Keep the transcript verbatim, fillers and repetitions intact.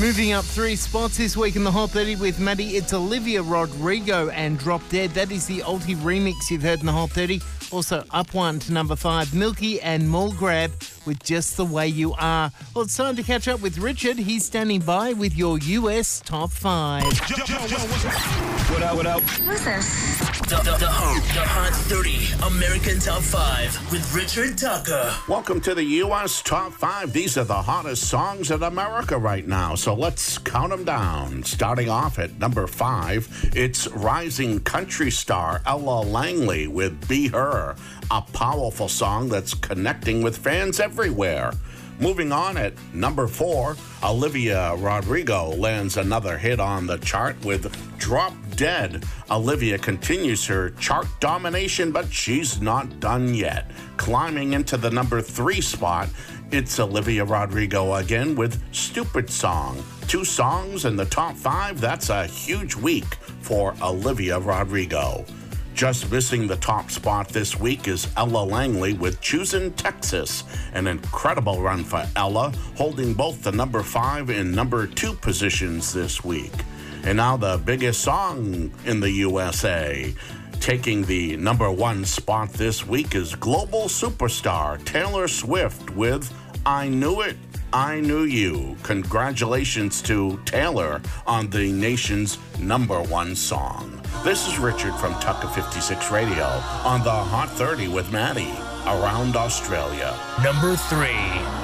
Moving up three spots this week in the Hot thirty with Maddie, it's Olivia Rodrigo and Drop Dead. That is the Ulti remix you've heard in the Hot thirty. Also up one to number five, Milky and Mall Grab with Just the Way You Are. Well, it's time to catch up with Richard. He's standing by with your U S Top five. Yo, yo, yo, what up, what up? Who's this? The, the, the, Hot, the Hot thirty American Top five with Richard Tucker. Welcome to the U S Top five. These are the hottest songs in America right now, so let's count them down. Starting off at number five, it's rising country star Ella Langley with Be Her, a powerful song that's connecting with fans everywhere. Moving on at number four, Olivia Rodrigo lands another hit on the chart with Drop Dead. Olivia continues her chart domination, but she's not done yet. Climbing into the number three spot, it's Olivia Rodrigo again with Stupid Song. Two songs in the top five, that's a huge week for Olivia Rodrigo. Just missing the top spot this week is Ella Langley with Choosin' Texas. An incredible run for Ella, holding both the number five and number two positions this week. And now the biggest song in the U S A. Taking the number one spot this week is global superstar Taylor Swift with I Knew It, I Knew You. Congratulations to Taylor on the nation's number one song. This is Richard from Tucker fifty-six Radio on the Hot thirty with Maddie around Australia. Number three.